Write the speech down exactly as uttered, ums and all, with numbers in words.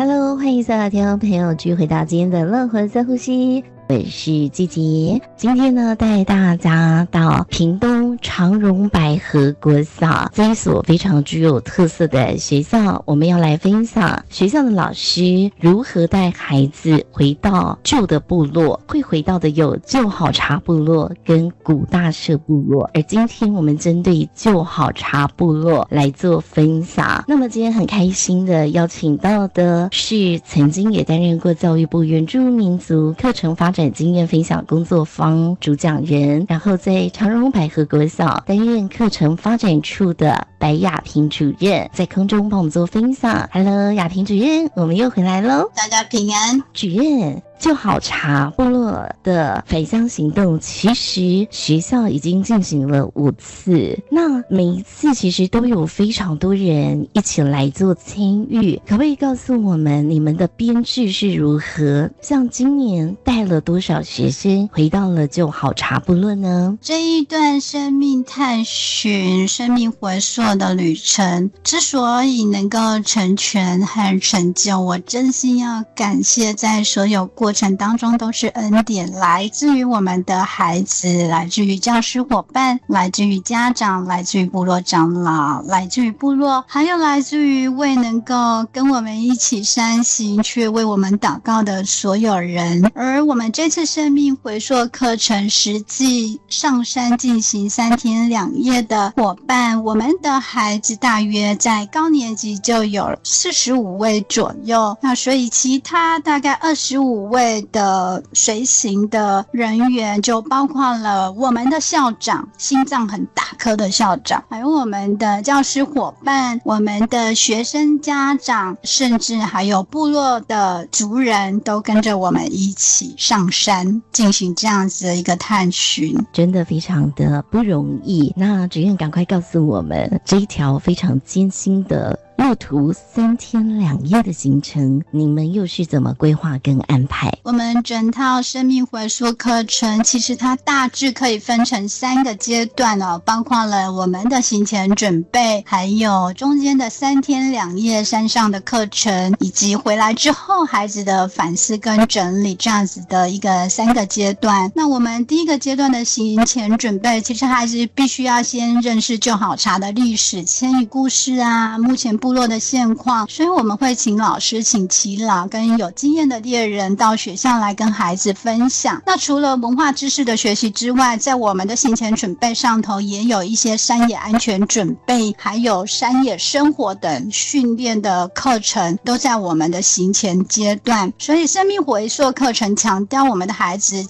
Hello， 欢迎所有听众朋友继续回到今天的乐活深呼吸，我是季杰。今天呢，带大家到屏东长荣百合国小这一所非常具有特色的学校，我们要来分享学校的老师如何带孩子回到旧的部落。会回到的有旧好茶部落跟古大社部落，而今天我们针对旧好茶部落来做分享。那么今天很开心的邀请到的是曾经也担任过教育部原住民族课程发展经验分享工作坊主讲人，然后在长荣百合国小担任课程发展处的白雅萍主任，在空中帮我们做分享。 Hello， 雅萍主任，我们又回来咯。 大家平安。 主任，旧好茶部落的返乡行动其实学校已经进行了五次，那每一次其实都有非常多人一起来做参与，可不可以告诉我们你们的编制是如何？像今年带了多少学生回到了旧好茶部落呢？ 这一段生命探寻、生命回溯的旅程之所以能够成全和成就，我真心要感谢在所有过程当中都是恩典，来自于我们的孩子，来自于教师伙伴，来自于家长，来自于部落长老，来自于部落，还有来自于未能够跟我们一起山行却为我们祷告的所有人。而我们这次生命回溯课程实际上山进行三天两夜的伙伴，我们的孩子大约在高年级就有四十五位左右，那所以其他大概二十五位的随行的人员就包括了我们的校长，心脏很大颗的校长，还有我们的教师伙伴，我们的学生家长，甚至还有部落的族人都跟着我们一起上山进行这样子的一个探寻， 真的非常的不容易。那主任赶快告诉我们，这一条非常艰辛的路途三天两夜的行程，你们又是怎么规划跟安排？ 我们整套生命回溯课程其实它大致可以分成三个阶段哦，包括了我们的行前准备，还有中间的三天两夜山上的课程，以及回来之后孩子的反思跟整理，这样子的一个三个阶段。那我们第一个阶段的行前准备，其实还是必须要先认识旧好茶的历史、迁移故事啊，目前部落的现况，所以我们会请老师、请耆老跟有经验的猎人到学校来跟孩子分享。那除了文化知识的学习之外，在我们的行前准备上头也有一些山野安全准备，还有山野生活等训练的课程，都在我们的行前阶段。所以生命回溯课程强调我们的孩子